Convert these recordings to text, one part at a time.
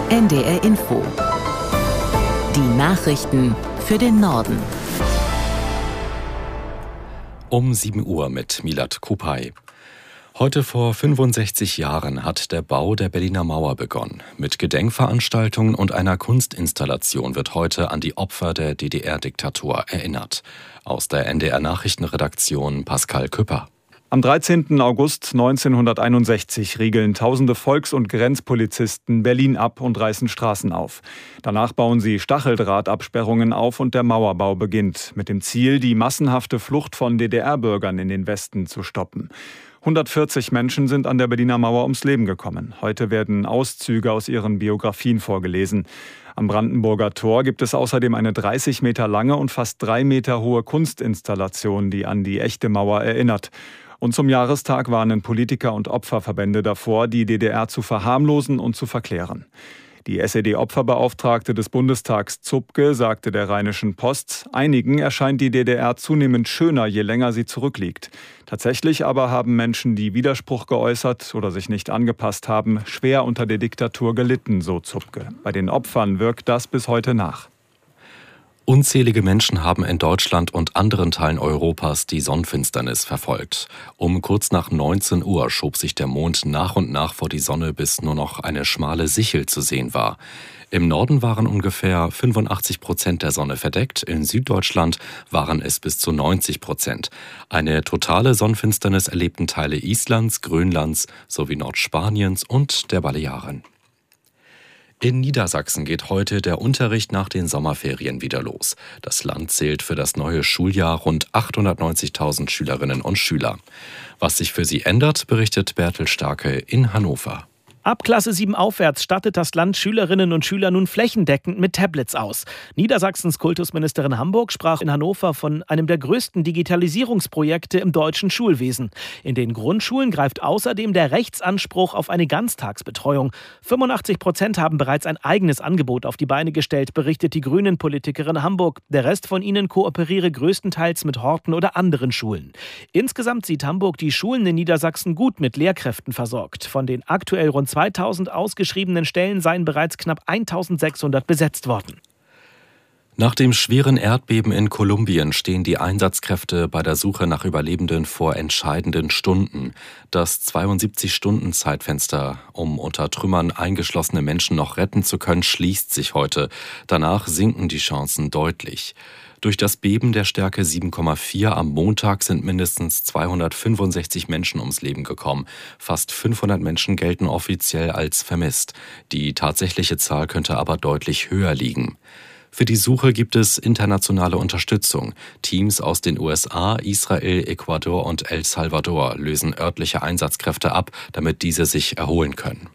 NDR Info. Die Nachrichten für den Norden. Um 7 Uhr mit Milad Kupay. Heute vor 65 Jahren hat der Bau der Berliner Mauer begonnen. Mit Gedenkveranstaltungen und einer Kunstinstallation wird heute an die Opfer der DDR-Diktatur erinnert. Aus der NDR-Nachrichtenredaktion Pascal Küpper. Am 13. August 1961 riegeln tausende Volks- und Grenzpolizisten Berlin ab und reißen Straßen auf. Danach bauen sie Stacheldrahtabsperrungen auf und der Mauerbau beginnt, mit dem Ziel, die massenhafte Flucht von DDR-Bürgern in den Westen zu stoppen. 140 Menschen sind an der Berliner Mauer ums Leben gekommen. Heute werden Auszüge aus ihren Biografien vorgelesen. Am Brandenburger Tor gibt es außerdem eine 30 Meter lange und fast 3 Meter hohe Kunstinstallation, die an die echte Mauer erinnert. Und zum Jahrestag warnen Politiker und Opferverbände davor, die DDR zu verharmlosen und zu verklären. Die SED-Opferbeauftragte des Bundestags Zupke sagte der Rheinischen Post, einigen erscheint die DDR zunehmend schöner, je länger sie zurückliegt. Tatsächlich aber haben Menschen, die Widerspruch geäußert oder sich nicht angepasst haben, schwer unter der Diktatur gelitten, so Zupke. Bei den Opfern wirkt das bis heute nach. Unzählige Menschen haben in Deutschland und anderen Teilen Europas die Sonnenfinsternis verfolgt. Um kurz nach 19 Uhr schob sich der Mond nach und nach vor die Sonne, bis nur noch eine schmale Sichel zu sehen war. Im Norden waren ungefähr 85% der Sonne verdeckt, in Süddeutschland waren es bis zu 90%. Eine totale Sonnenfinsternis erlebten Teile Islands, Grönlands sowie Nordspaniens und der Balearen. In Niedersachsen geht heute der Unterricht nach den Sommerferien wieder los. Das Land zählt für das neue Schuljahr rund 890.000 Schülerinnen und Schüler. Was sich für sie ändert, berichtet Bertel Starke in Hannover. Ab Klasse 7 aufwärts stattet das Land Schülerinnen und Schüler nun flächendeckend mit Tablets aus. Niedersachsens Kultusministerin Hamburg sprach in Hannover von einem der größten Digitalisierungsprojekte im deutschen Schulwesen. In den Grundschulen greift außerdem der Rechtsanspruch auf eine Ganztagsbetreuung. 85% haben bereits ein eigenes Angebot auf die Beine gestellt, berichtet die Grünen-Politikerin Hamburg. Der Rest von ihnen kooperiere größtenteils mit Horten oder anderen Schulen. Insgesamt sieht Hamburg die Schulen in Niedersachsen gut mit Lehrkräften versorgt. Von den aktuell rund 2000 ausgeschriebenen Stellen seien bereits knapp 1600 besetzt worden. Nach dem schweren Erdbeben in Kolumbien stehen die Einsatzkräfte bei der Suche nach Überlebenden vor entscheidenden Stunden. Das 72-Stunden-Zeitfenster, um unter Trümmern eingeschlossene Menschen noch retten zu können, schließt sich heute. Danach sinken die Chancen deutlich. Durch das Beben der Stärke 7,4 am Montag sind mindestens 265 Menschen ums Leben gekommen. Fast 500 Menschen gelten offiziell als vermisst. Die tatsächliche Zahl könnte aber deutlich höher liegen. Für die Suche gibt es internationale Unterstützung. Teams aus den USA, Israel, Ecuador und El Salvador lösen örtliche Einsatzkräfte ab, damit diese sich erholen können.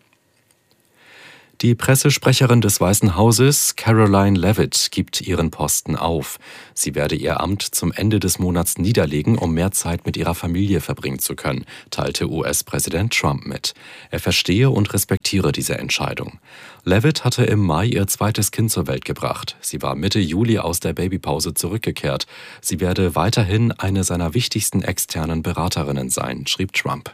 Die Pressesprecherin des Weißen Hauses, Caroline Leavitt, gibt ihren Posten auf. Sie werde ihr Amt zum Ende des Monats niederlegen, um mehr Zeit mit ihrer Familie verbringen zu können, teilte US-Präsident Trump mit. Er verstehe und respektiere diese Entscheidung. Leavitt hatte im Mai ihr zweites Kind zur Welt gebracht. Sie war Mitte Juli aus der Babypause zurückgekehrt. Sie werde weiterhin eine seiner wichtigsten externen Beraterinnen sein, schrieb Trump.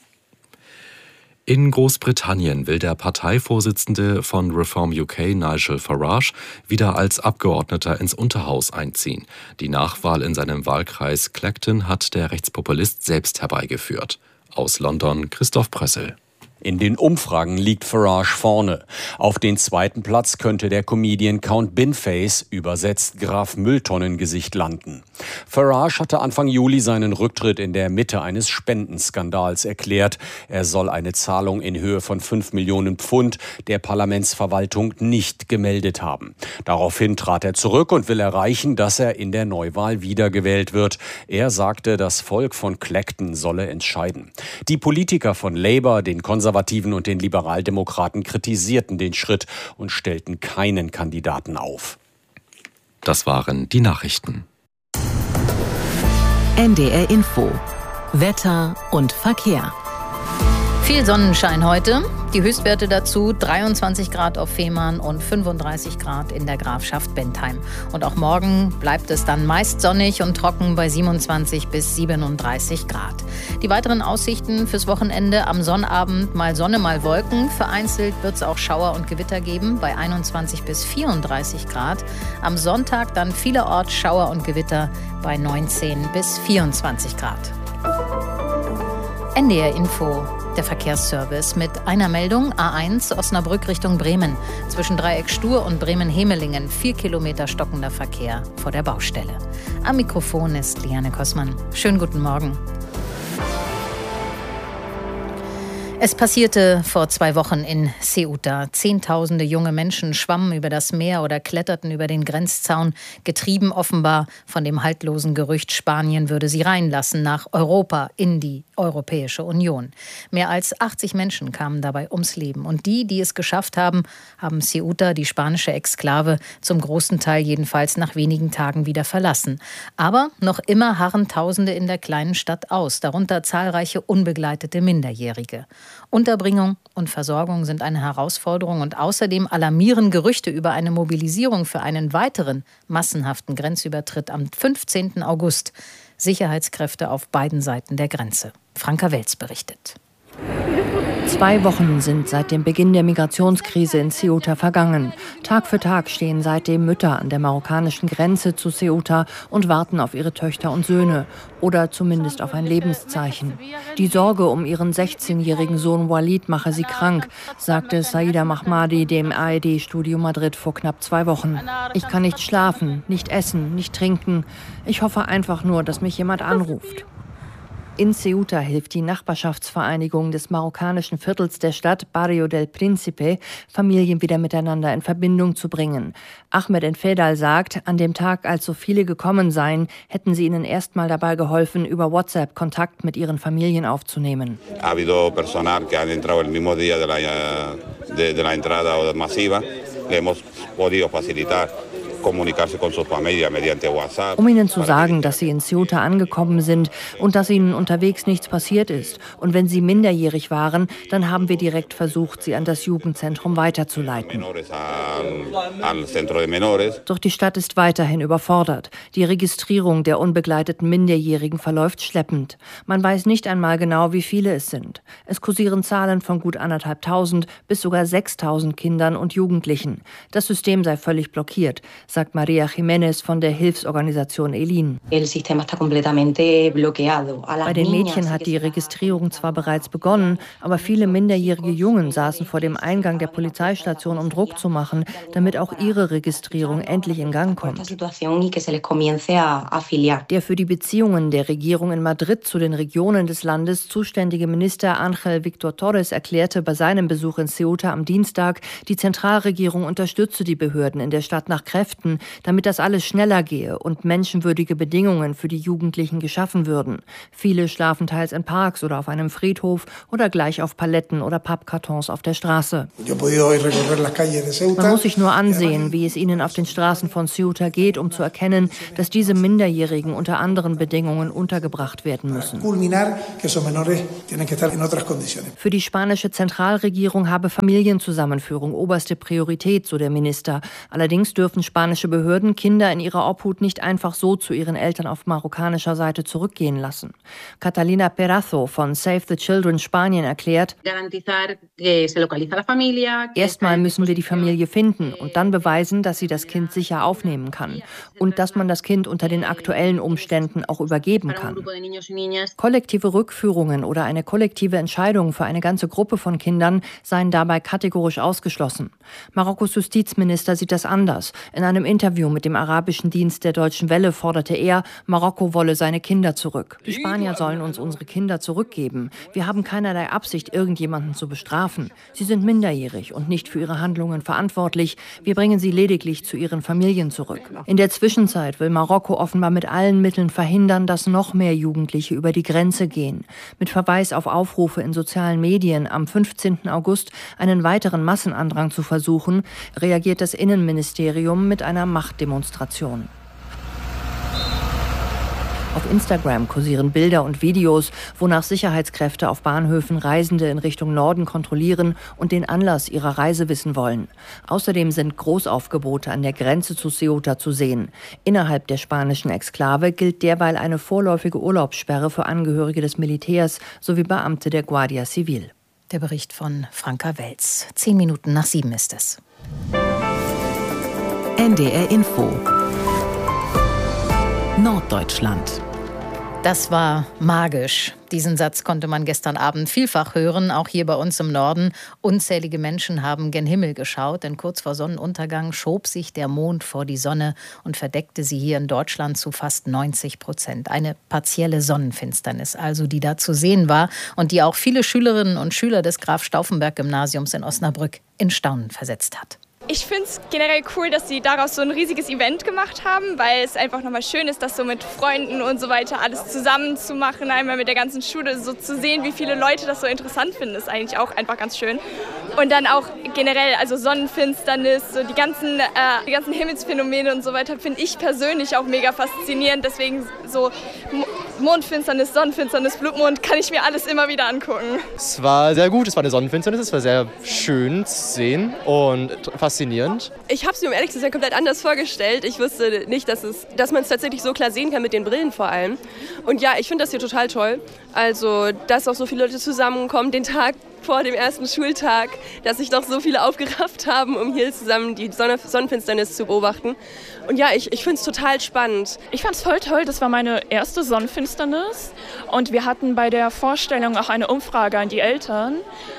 In Großbritannien will der Parteivorsitzende von Reform UK, Nigel Farage, wieder als Abgeordneter ins Unterhaus einziehen. Die Nachwahl in seinem Wahlkreis Clacton hat der Rechtspopulist selbst herbeigeführt. Aus London Christoph Prössel. In den Umfragen liegt Farage vorne. Auf den zweiten Platz könnte der Comedian Count Binface, übersetzt Graf Mülltonnengesicht, landen. Farage hatte Anfang Juli seinen Rücktritt in der Mitte eines Spendenskandals erklärt. Er soll eine Zahlung in Höhe von 5 Millionen Pfund der Parlamentsverwaltung nicht gemeldet haben. Daraufhin trat er zurück und will erreichen, dass er in der Neuwahl wiedergewählt wird. Er sagte, das Volk von Clacton solle entscheiden. Die Politiker von Labour, den Konservativen und den Liberaldemokraten kritisierten den Schritt und stellten keinen Kandidaten auf. Das waren die Nachrichten. NDR Info. Wetter und Verkehr. Viel Sonnenschein heute. Die Höchstwerte dazu 23 Grad auf Fehmarn und 35 Grad in der Grafschaft Bentheim. Und auch morgen bleibt es dann meist sonnig und trocken bei 27 bis 37 Grad. Die weiteren Aussichten fürs Wochenende: am Sonnabend mal Sonne, mal Wolken. Vereinzelt wird es auch Schauer und Gewitter geben bei 21 bis 34 Grad. Am Sonntag dann vielerorts Schauer und Gewitter bei 19 bis 24 Grad. NDR Info. Der Verkehrsservice mit einer Meldung: A1 Osnabrück Richtung Bremen. Zwischen Dreieck Stur und Bremen-Hemelingen 4 Kilometer stockender Verkehr vor der Baustelle. Am Mikrofon ist Liane Kossmann. Schönen guten Morgen. Es passierte vor 2 Wochen in Ceuta. Zehntausende junge Menschen schwammen über das Meer oder kletterten über den Grenzzaun, getrieben offenbar von dem haltlosen Gerücht, Spanien würde sie reinlassen nach Europa, in die Europäische Union. Mehr als 80 Menschen kamen dabei ums Leben. Und die es geschafft haben, haben Ceuta, die spanische Exklave, zum großen Teil jedenfalls nach wenigen Tagen wieder verlassen. Aber noch immer harren Tausende in der kleinen Stadt aus, darunter zahlreiche unbegleitete Minderjährige. Unterbringung und Versorgung sind eine Herausforderung und außerdem alarmieren Gerüchte über eine Mobilisierung für einen weiteren massenhaften Grenzübertritt am 15. August. Sicherheitskräfte auf beiden Seiten der Grenze. Franka Welz berichtet. 2 Wochen sind seit dem Beginn der Migrationskrise in Ceuta vergangen. Tag für Tag stehen seitdem Mütter an der marokkanischen Grenze zu Ceuta und warten auf ihre Töchter und Söhne oder zumindest auf ein Lebenszeichen. Die Sorge um ihren 16-jährigen Sohn Walid mache sie krank, sagte Saida Mahmadi dem ARD-Studio Madrid vor knapp 2 Wochen. Ich kann nicht schlafen, nicht essen, nicht trinken. Ich hoffe einfach nur, dass mich jemand anruft. In Ceuta hilft die Nachbarschaftsvereinigung des marokkanischen Viertels der Stadt, Barrio del Príncipe, Familien wieder miteinander in Verbindung zu bringen. Ahmed Enfedal sagt, an dem Tag, als so viele gekommen seien, hätten sie ihnen erstmal dabei geholfen, über WhatsApp Kontakt mit ihren Familien aufzunehmen. Ha habido personal que han entrado el mismo día de la entrada masiva, le hemos podido facilitar. Um ihnen zu sagen, dass sie in Ceuta angekommen sind und dass ihnen unterwegs nichts passiert ist. Und wenn sie minderjährig waren, dann haben wir direkt versucht, sie an das Jugendzentrum weiterzuleiten. Doch die Stadt ist weiterhin überfordert. Die Registrierung der unbegleiteten Minderjährigen verläuft schleppend. Man weiß nicht einmal genau, wie viele es sind. Es kursieren Zahlen von gut 1.500 bis sogar 6.000 Kindern und Jugendlichen. Das System sei völlig blockiert, sagt Maria Jiménez von der Hilfsorganisation ELIN. Bei den Mädchen hat die Registrierung zwar bereits begonnen, aber viele minderjährige Jungen saßen vor dem Eingang der Polizeistation, um Druck zu machen, damit auch ihre Registrierung endlich in Gang kommt. Der für die Beziehungen der Regierung in Madrid zu den Regionen des Landes zuständige Minister Ángel Víctor Torres erklärte bei seinem Besuch in Ceuta am Dienstag, die Zentralregierung unterstütze die Behörden in der Stadt nach Kräften, damit das alles schneller gehe und menschenwürdige Bedingungen für die Jugendlichen geschaffen würden. Viele schlafen teils in Parks oder auf einem Friedhof oder gleich auf Paletten oder Pappkartons auf der Straße. Man muss sich nur ansehen, wie es ihnen auf den Straßen von Ceuta geht, um zu erkennen, dass diese Minderjährigen unter anderen Bedingungen untergebracht werden müssen. Für die spanische Zentralregierung habe Familienzusammenführung oberste Priorität, so der Minister. Allerdings dürfen spanische Behörden Kinder in ihrer Obhut nicht einfach so zu ihren Eltern auf marokkanischer Seite zurückgehen lassen. Catalina Perazo von Save the Children Spanien erklärt, erstmal müssen wir die Familie finden und dann beweisen, dass sie das Kind sicher aufnehmen kann und dass man das Kind unter den aktuellen Umständen auch übergeben kann. Kollektive Rückführungen oder eine kollektive Entscheidung für eine ganze Gruppe von Kindern seien dabei kategorisch ausgeschlossen. Marokkos Justizminister sieht das anders. In einem Interview mit dem arabischen Dienst der Deutschen Welle forderte er, Marokko wolle seine Kinder zurück. Die Spanier sollen uns unsere Kinder zurückgeben. Wir haben keinerlei Absicht, irgendjemanden zu bestrafen. Sie sind minderjährig und nicht für ihre Handlungen verantwortlich. Wir bringen sie lediglich zu ihren Familien zurück. In der Zwischenzeit will Marokko offenbar mit allen Mitteln verhindern, dass noch mehr Jugendliche über die Grenze gehen. Mit Verweis auf Aufrufe in sozialen Medien am 15. August einen weiteren Massenandrang zu versuchen, reagiert das Innenministerium mit einer Machtdemonstration. Auf Instagram kursieren Bilder und Videos, wonach Sicherheitskräfte auf Bahnhöfen Reisende in Richtung Norden kontrollieren und den Anlass ihrer Reise wissen wollen. Außerdem sind Großaufgebote an der Grenze zu Ceuta zu sehen. Innerhalb der spanischen Exklave gilt derweil eine vorläufige Urlaubssperre für Angehörige des Militärs sowie Beamte der Guardia Civil. Der Bericht von Franka Welz. 6:10 ist es. NDR Info. Norddeutschland. Das war magisch. Diesen Satz konnte man gestern Abend vielfach hören, auch hier bei uns im Norden. Unzählige Menschen haben gen Himmel geschaut, denn kurz vor Sonnenuntergang schob sich der Mond vor die Sonne und verdeckte sie hier in Deutschland zu fast 90%. Eine partielle Sonnenfinsternis also, die da zu sehen war und die auch viele Schülerinnen und Schüler des Graf-Stauffenberg-Gymnasiums in Osnabrück in Staunen versetzt hat. Ich finde es generell cool, dass sie daraus so ein riesiges Event gemacht haben, weil es einfach nochmal schön ist, das so mit Freunden und so weiter alles zusammen zu machen, einmal mit der ganzen Schule, so zu sehen, wie viele Leute das so interessant finden, ist eigentlich auch einfach ganz schön. Und dann auch generell, also Sonnenfinsternis, so die ganzen Himmelsphänomene und so weiter, finde ich persönlich auch mega faszinierend. Deswegen so Mondfinsternis, Sonnenfinsternis, Blutmond, kann ich mir alles immer wieder angucken. Es war sehr gut, es war eine Sonnenfinsternis, es war sehr schön zu sehen und faszinierend. Ich habe es mir, um ehrlich zu sein, komplett anders vorgestellt. Ich wusste nicht, dass man es tatsächlich so klar sehen kann, mit den Brillen vor allem. Und ja, ich finde das hier total toll. Also, dass auch so viele Leute zusammenkommen, den Tag vor dem ersten Schultag, dass sich doch so viele aufgerafft haben, um hier zusammen die Sonnenfinsternis zu beobachten. Und ja, ich finde es total spannend. Ich fand es voll toll, das war meine erste Sonnenfinsternis. Und wir hatten bei der Vorstellung auch eine Umfrage an die Eltern,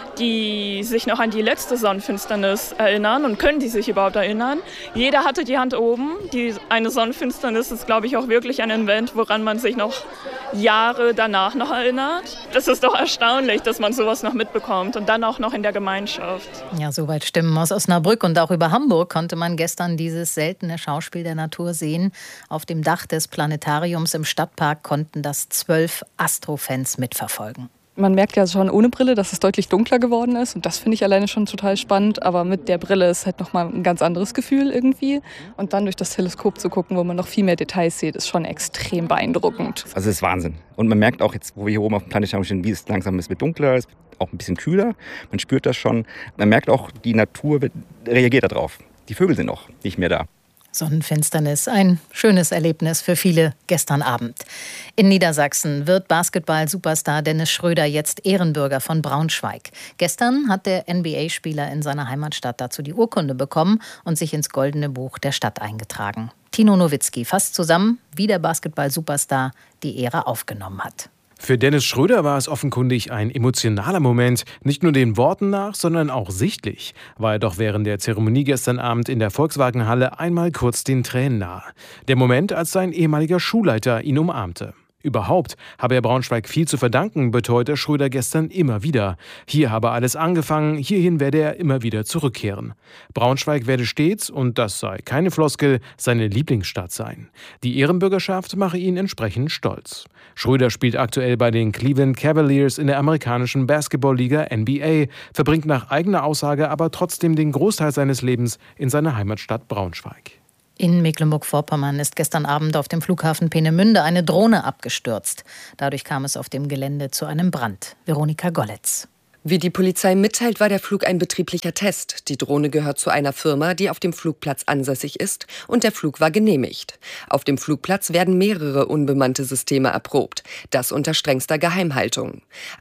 die sich noch an die letzte Sonnenfinsternis erinnern und können die sich überhaupt erinnern. Jeder hatte die Hand oben. Eine Sonnenfinsternis ist, glaube ich, auch wirklich ein Event, woran man sich noch Jahre danach noch erinnert. Das ist doch erstaunlich, dass man sowas noch mitbekommt und dann auch noch in der Gemeinschaft. Ja, soweit Stimmen aus Osnabrück und auch über Hamburg konnte man gestern dieses seltene Schauspiel der Natur sehen. Auf dem Dach des Planetariums im Stadtpark konnten das 12 Astrofans mitverfolgen. Man merkt ja schon ohne Brille, dass es deutlich dunkler geworden ist. Und das finde ich alleine schon total spannend. Aber mit der Brille ist halt nochmal ein ganz anderes Gefühl irgendwie. Und dann durch das Teleskop zu gucken, wo man noch viel mehr Details sieht, ist schon extrem beeindruckend. Also es ist Wahnsinn. Und man merkt auch jetzt, wo wir hier oben auf dem Planetarium stehen, wie es langsam ist, wird dunkler, es wird auch ein bisschen kühler. Man spürt das schon. Man merkt auch, die Natur reagiert darauf. Die Vögel sind noch nicht mehr da. Sonnenfinsternis, ein schönes Erlebnis für viele gestern Abend. In Niedersachsen wird Basketball-Superstar Dennis Schröder jetzt Ehrenbürger von Braunschweig. Gestern hat der NBA-Spieler in seiner Heimatstadt dazu die Urkunde bekommen und sich ins Goldene Buch der Stadt eingetragen. Tino Nowitzki fasst zusammen, wie der Basketball-Superstar die Ehre aufgenommen hat. Für Dennis Schröder war es offenkundig ein emotionaler Moment, nicht nur den Worten nach, sondern auch sichtlich. War er doch während der Zeremonie gestern Abend in der Volkswagenhalle einmal kurz den Tränen nahe. Der Moment, als sein ehemaliger Schulleiter ihn umarmte. Überhaupt habe er Braunschweig viel zu verdanken, beteuerte Schröder gestern immer wieder. Hier habe alles angefangen, hierhin werde er immer wieder zurückkehren. Braunschweig werde stets, und das sei keine Floskel, seine Lieblingsstadt sein. Die Ehrenbürgerschaft mache ihn entsprechend stolz. Schröder spielt aktuell bei den Cleveland Cavaliers in der amerikanischen Basketballliga NBA, verbringt nach eigener Aussage aber trotzdem den Großteil seines Lebens in seiner Heimatstadt Braunschweig. In Mecklenburg-Vorpommern ist gestern Abend auf dem Flughafen Peenemünde eine Drohne abgestürzt. Dadurch kam es auf dem Gelände zu einem Brand. Veronika Golletz. Wie die Polizei mitteilt, war der Flug ein betrieblicher Test. Die Drohne gehört zu einer Firma, die auf dem Flugplatz ansässig ist, und der Flug war genehmigt. Auf dem Flugplatz werden mehrere unbemannte Systeme erprobt. Das unter strengster Geheimhaltung.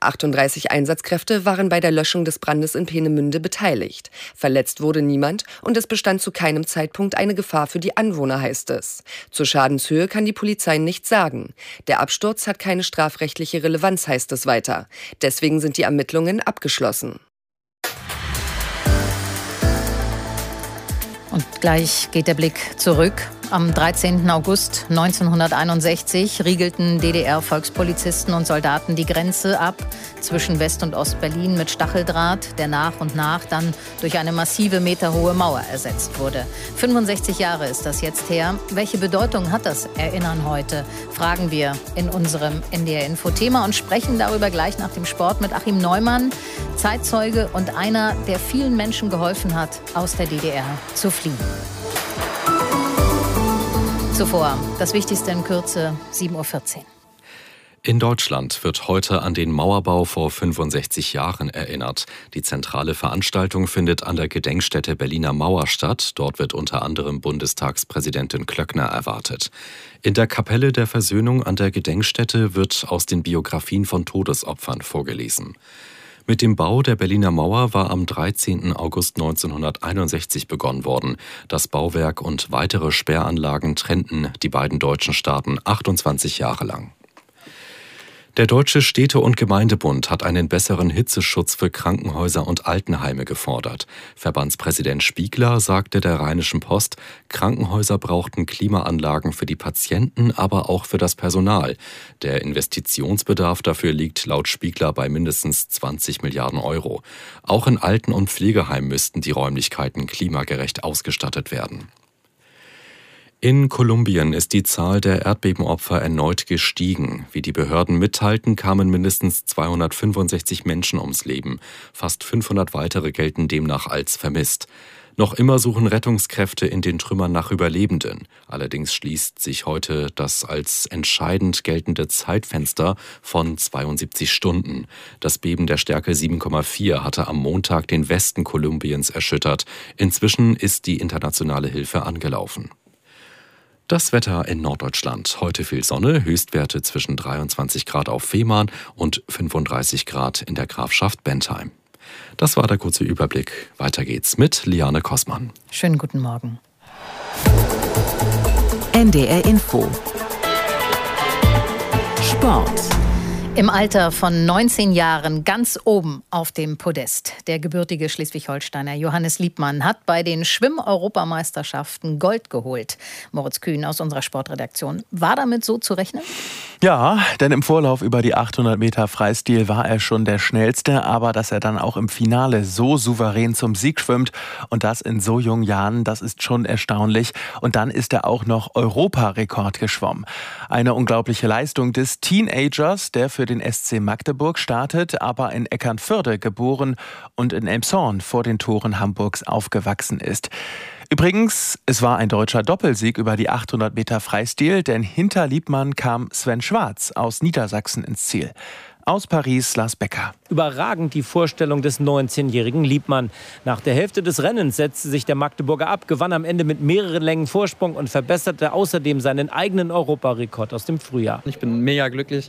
38 Einsatzkräfte waren bei der Löschung des Brandes in Peenemünde beteiligt. Verletzt wurde niemand und es bestand zu keinem Zeitpunkt eine Gefahr für die Anwohner, heißt es. Zur Schadenshöhe kann die Polizei nichts sagen. Der Absturz hat keine strafrechtliche Relevanz, heißt es weiter. Deswegen sind die Ermittlungen abgeschlossen. Und gleich geht der Blick zurück. Am 13. August 1961 riegelten DDR-Volkspolizisten und Soldaten die Grenze ab zwischen West- und Ostberlin mit Stacheldraht, der nach und nach dann durch eine massive meterhohe Mauer ersetzt wurde. 65 Jahre ist das jetzt her. Welche Bedeutung hat das Erinnern heute? Fragen wir in unserem NDR-Info-Thema und sprechen darüber gleich nach dem Sport mit Achim Neumann, Zeitzeuge und einer, der vielen Menschen geholfen hat, aus der DDR zu fliehen. Zuvor das Wichtigste in Kürze, 7:14 Uhr. In Deutschland wird heute an den Mauerbau vor 65 Jahren erinnert. Die zentrale Veranstaltung findet an der Gedenkstätte Berliner Mauer statt. Dort wird unter anderem Bundestagspräsidentin Klöckner erwartet. In der Kapelle der Versöhnung an der Gedenkstätte wird aus den Biografien von Todesopfern vorgelesen. Mit dem Bau der Berliner Mauer war am 13. August 1961 begonnen worden. Das Bauwerk und weitere Sperranlagen trennten die beiden deutschen Staaten 28 Jahre lang. Der Deutsche Städte- und Gemeindebund hat einen besseren Hitzeschutz für Krankenhäuser und Altenheime gefordert. Verbandspräsident Spiegler sagte der Rheinischen Post, Krankenhäuser brauchten Klimaanlagen für die Patienten, aber auch für das Personal. Der Investitionsbedarf dafür liegt laut Spiegler bei mindestens 20 Milliarden Euro. Auch in Alten- und Pflegeheimen müssten die Räumlichkeiten klimagerecht ausgestattet werden. In Kolumbien ist die Zahl der Erdbebenopfer erneut gestiegen. Wie die Behörden mitteilten, kamen mindestens 265 Menschen ums Leben. Fast 500 weitere gelten demnach als vermisst. Noch immer suchen Rettungskräfte in den Trümmern nach Überlebenden. Allerdings schließt sich heute das als entscheidend geltende Zeitfenster von 72 Stunden. Das Beben der Stärke 7,4 hatte am Montag den Westen Kolumbiens erschüttert. Inzwischen ist die internationale Hilfe angelaufen. Das Wetter in Norddeutschland. Heute viel Sonne, Höchstwerte zwischen 23 Grad auf Fehmarn und 35 Grad in der Grafschaft Bentheim. Das war der kurze Überblick. Weiter geht's mit Liane Kossmann. Schönen guten Morgen. NDR Info. Sport. Im Alter von 19 Jahren ganz oben auf dem Podest. Der gebürtige Schleswig-Holsteiner Johannes Liebmann hat bei den Schwimm-Europameisterschaften Gold geholt. Moritz Kühn aus unserer Sportredaktion. War damit so zu rechnen? Ja, denn im Vorlauf über die 800 Meter Freistil war er schon der Schnellste. Aber dass er dann auch im Finale so souverän zum Sieg schwimmt und das in so jungen Jahren, das ist schon erstaunlich. Und dann ist er auch noch Europarekord geschwommen. Eine unglaubliche Leistung des Teenagers, der für den SC Magdeburg startet, aber in Eckernförde geboren und in Elmshorn vor den Toren Hamburgs aufgewachsen ist. Übrigens, es war ein deutscher Doppelsieg über die 800 Meter Freistil, denn hinter Liebmann kam Sven Schwarz aus Niedersachsen ins Ziel. Aus Paris, Lars Becker. Überragend die Vorstellung des 19-jährigen Liebmann. Nach der Hälfte des Rennens setzte sich der Magdeburger ab, gewann am Ende mit mehreren Längen Vorsprung und verbesserte außerdem seinen eigenen Europarekord aus dem Frühjahr. Ich bin mega glücklich.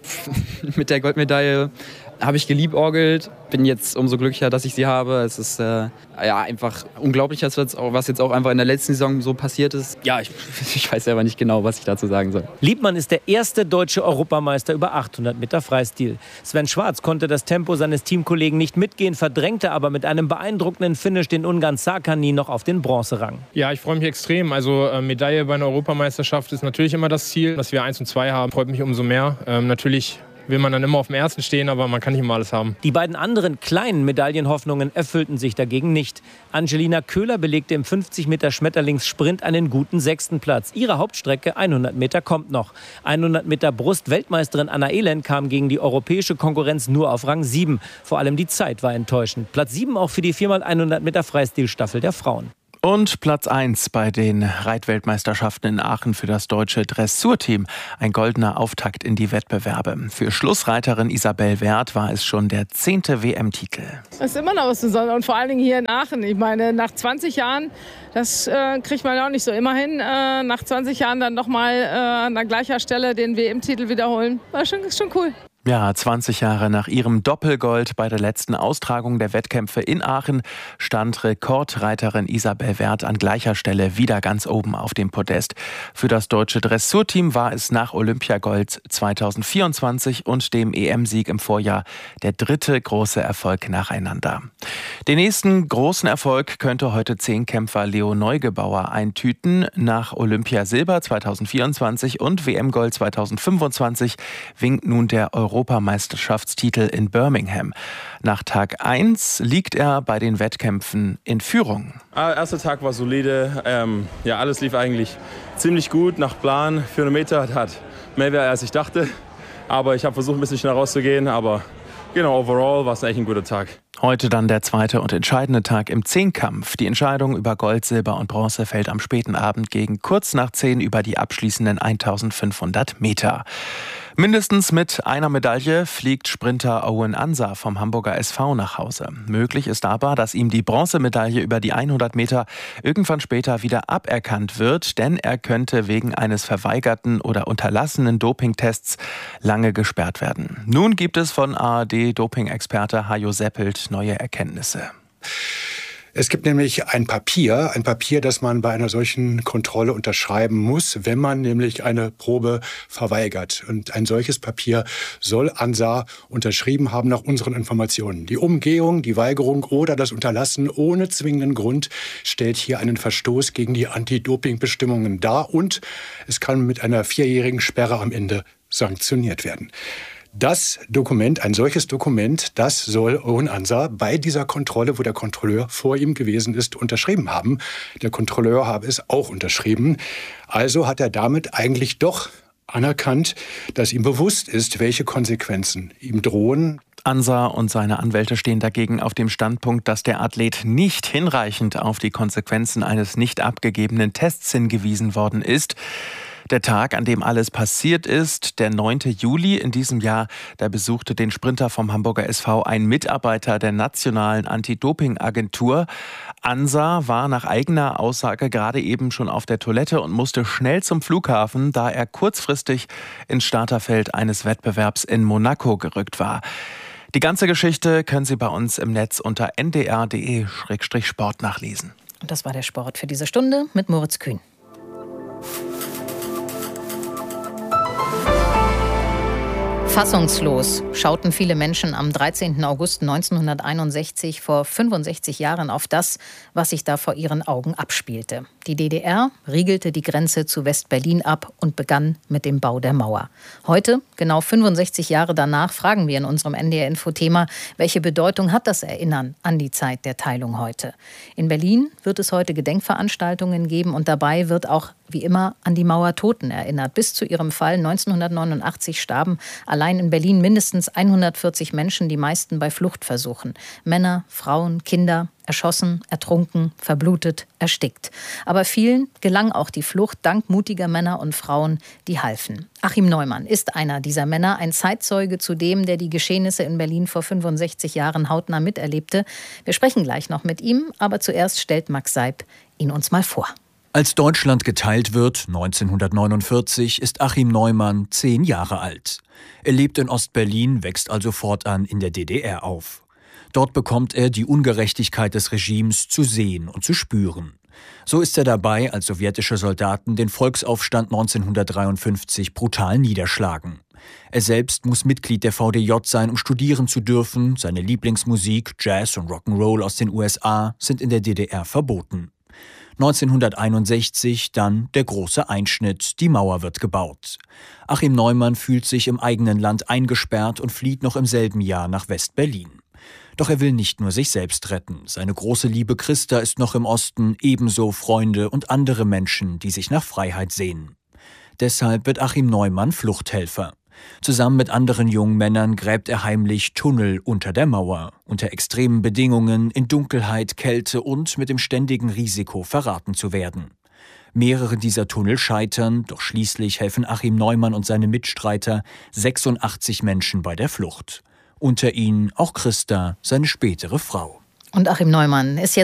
Mit der Goldmedaille habe ich geliebäugelt. Bin jetzt umso glücklicher, dass ich sie habe. Es ist einfach unglaublich, was jetzt auch einfach in der letzten Saison so passiert ist. Ja, ich weiß selber nicht genau, was ich dazu sagen soll. Liebmann ist der erste deutsche Europameister über 800 Meter Freistil. Sven Schwarz konnte das Tempo seines Teamkollegen nicht mitgehen, verdrängte aber mit einem beeindruckenden Finish den Ungarn Sarkany noch auf den Bronzerang. Ja, ich freue mich extrem. Also Medaille bei einer Europameisterschaft ist natürlich immer das Ziel. Dass wir 1 und 2 haben, freut mich umso mehr. Natürlich will man dann immer auf dem ersten stehen, aber man kann nicht immer alles haben. Die beiden anderen kleinen Medaillenhoffnungen erfüllten sich dagegen nicht. Angelina Köhler belegte im 50 Meter Schmetterlingssprint einen guten 6. Platz. Ihre Hauptstrecke 100 Meter kommt noch. 100 Meter Brust-Weltmeisterin Anna Elend kam gegen die europäische Konkurrenz nur auf Rang 7. Vor allem die Zeit war enttäuschend. Platz 7 auch für die 4x100 Meter Freistilstaffel der Frauen. Und Platz 1 bei den Reitweltmeisterschaften in Aachen für das deutsche Dressurteam. Ein goldener Auftakt in die Wettbewerbe. Für Schlussreiterin Isabel Werth war es schon der 10. WM-Titel. Es ist immer noch was Besonderes und vor allen Dingen hier in Aachen. Ich meine, nach 20 Jahren, das kriegt man auch nicht so immer hin. Nach 20 Jahren dann nochmal an gleicher Stelle den WM-Titel wiederholen. Ist schon cool. Ja, 20 Jahre nach ihrem Doppelgold bei der letzten Austragung der Wettkämpfe in Aachen stand Rekordreiterin Isabel Werth an gleicher Stelle wieder ganz oben auf dem Podest. Für das deutsche Dressurteam war es nach Olympiagold 2024 und dem EM-Sieg im Vorjahr der 3. große Erfolg nacheinander. Den nächsten großen Erfolg könnte heute Zehnkämpfer Leo Neugebauer eintüten. Nach Olympiasilber 2024 und WM-Gold 2025 winkt nun der Europameisterschaftstitel in Birmingham. Nach Tag 1 liegt er bei den Wettkämpfen in Führung. Erster Tag war solide. Alles lief eigentlich ziemlich gut nach Plan. 400 Meter hat mehr als ich dachte. Aber ich habe versucht, ein bisschen schnell rauszugehen. Aber Genau, overall war es eigentlich ein guter Tag. Heute dann der zweite und entscheidende Tag im Zehnkampf. Die Entscheidung über Gold, Silber und Bronze fällt am späten Abend gegen kurz nach 10 über die abschließenden 1500 Meter. Mindestens mit einer Medaille fliegt Sprinter Owen Ansah vom Hamburger SV nach Hause. Möglich ist aber, dass ihm die Bronzemedaille über die 100 Meter irgendwann später wieder aberkannt wird, denn er könnte wegen eines verweigerten oder unterlassenen Dopingtests lange gesperrt werden. Nun gibt es von ARD-Doping-Experte Hajo Seppelt neue Erkenntnisse. Es gibt nämlich ein Papier, das man bei einer solchen Kontrolle unterschreiben muss, wenn man nämlich eine Probe verweigert. Und ein solches Papier soll Ansah unterschrieben haben nach unseren Informationen. Die Umgehung, die Weigerung oder das Unterlassen ohne zwingenden Grund stellt hier einen Verstoß gegen die Anti-Doping-Bestimmungen dar und es kann mit einer 4-jährigen Sperre am Ende sanktioniert werden. Das Dokument, ein solches Dokument, das soll Owen Ansah bei dieser Kontrolle, wo der Kontrolleur vor ihm gewesen ist, unterschrieben haben. Der Kontrolleur habe es auch unterschrieben. Also hat er damit eigentlich doch anerkannt, dass ihm bewusst ist, welche Konsequenzen ihm drohen. Ansah und seine Anwälte stehen dagegen auf dem Standpunkt, dass der Athlet nicht hinreichend auf die Konsequenzen eines nicht abgegebenen Tests hingewiesen worden ist. Der Tag, an dem alles passiert ist, der 9. Juli in diesem Jahr, da besuchte den Sprinter vom Hamburger SV ein Mitarbeiter der Nationalen Anti-Doping-Agentur. Ansah war nach eigener Aussage gerade eben schon auf der Toilette und musste schnell zum Flughafen, da er kurzfristig ins Starterfeld eines Wettbewerbs in Monaco gerückt war. Die ganze Geschichte können Sie bei uns im Netz unter ndr.de/sport nachlesen. Und das war der Sport für diese Stunde mit Moritz Kühn. Fassungslos schauten viele Menschen am 13. August 1961 vor 65 Jahren auf das, was sich da vor ihren Augen abspielte. Die DDR riegelte die Grenze zu West-Berlin ab und begann mit dem Bau der Mauer. Heute, genau 65 Jahre danach, fragen wir in unserem NDR-Info-Thema, welche Bedeutung hat das Erinnern an die Zeit der Teilung heute? In Berlin wird es heute Gedenkveranstaltungen geben und dabei wird auch wie immer an die Mauertoten erinnert. Bis zu ihrem Fall 1989 starben allein in Berlin mindestens 140 Menschen, die meisten bei Fluchtversuchen. Männer, Frauen, Kinder, erschossen, ertrunken, verblutet, erstickt. Aber vielen gelang auch die Flucht dank mutiger Männer und Frauen, die halfen. Achim Neumann ist einer dieser Männer, ein Zeitzeuge zu dem, der die Geschehnisse in Berlin vor 65 Jahren hautnah miterlebte. Wir sprechen gleich noch mit ihm, aber zuerst stellt Max Seib ihn uns mal vor. Als Deutschland geteilt wird, 1949, ist Achim Neumann 10 Jahre alt. Er lebt in Ostberlin, wächst also fortan in der DDR auf. Dort bekommt er die Ungerechtigkeit des Regimes zu sehen und zu spüren. So ist er dabei, als sowjetische Soldaten den Volksaufstand 1953 brutal niederschlagen. Er selbst muss Mitglied der VDJ sein, um studieren zu dürfen. Seine Lieblingsmusik, Jazz und Rock'n'Roll aus den USA, sind in der DDR verboten. 1961 dann der große Einschnitt, die Mauer wird gebaut. Achim Neumann fühlt sich im eigenen Land eingesperrt und flieht noch im selben Jahr nach West-Berlin. Doch er will nicht nur sich selbst retten. Seine große Liebe Christa ist noch im Osten, ebenso Freunde und andere Menschen, die sich nach Freiheit sehnen. Deshalb wird Achim Neumann Fluchthelfer. Zusammen mit anderen jungen Männern gräbt er heimlich Tunnel unter der Mauer, unter extremen Bedingungen, in Dunkelheit, Kälte und mit dem ständigen Risiko, verraten zu werden. Mehrere dieser Tunnel scheitern, doch schließlich helfen Achim Neumann und seine Mitstreiter 86 Menschen bei der Flucht. Unter ihnen auch Christa, seine spätere Frau. Und Achim Neumann ist jetzt